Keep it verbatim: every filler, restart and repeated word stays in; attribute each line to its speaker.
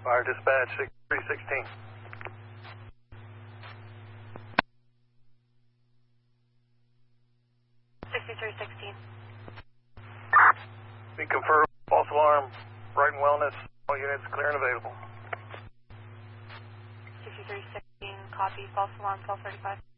Speaker 1: Fire dispatch sixty-three sixteen.
Speaker 2: sixty-three sixteen.
Speaker 1: We confer false alarm, Brighton Wellness, all units clear and available.
Speaker 2: sixty-three sixteen, copy, false alarm, twelve thirty-five.